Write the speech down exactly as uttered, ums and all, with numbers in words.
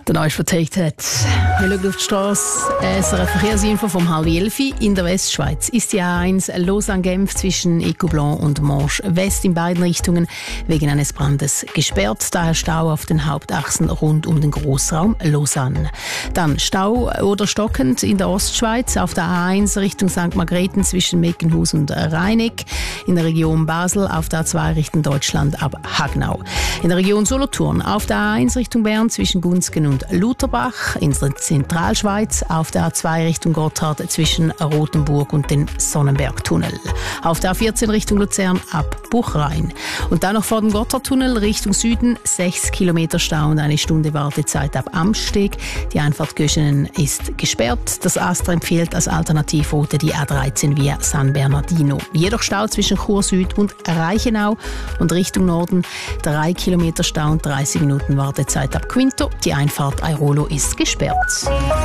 Der neueste Verteilt. Wir schauen auf die Strasse. Es ist eine Verkehrsinfo vom halb elf in der Westschweiz. Ist die A eins Lausanne-Genf zwischen Ecoblanc und Morsch West in beiden Richtungen wegen eines Brandes gesperrt. Daher Stau auf den Hauptachsen rund um den Grossraum Lausanne. Dann Stau oder stockend in der Ostschweiz auf der A eins Richtung Sankt Margrethen zwischen Meckenhus und Rheineck. In der Region Basel auf der A zwei Richtung Deutschland ab Hagnau. In der Region Solothurn auf der A eins Richtung Bern zwischen Gunzgen und Lutherbach. In der Zentralschweiz auf der A zwei Richtung Gotthard zwischen Rothenburg und den Sonnenbergtunnel. Auf der A vierzehn Richtung Luzern ab Buchrein. Und dann noch vor dem Gotthardtunnel Richtung Süden sechs Kilometer Stau und eine Stunde Wartezeit ab Amsteg. Die Einfahrt Göschenen ist gesperrt. Das AStA empfiehlt als Alternativroute die A dreizehn via San Bernardino. Jedoch Stau zwischen Chur Süd und Reichenau und Richtung Norden drei Kilometer Stau und dreißig Minuten Wartezeit ab Quinto. Die Einfahrt Airolo ist gesperrt.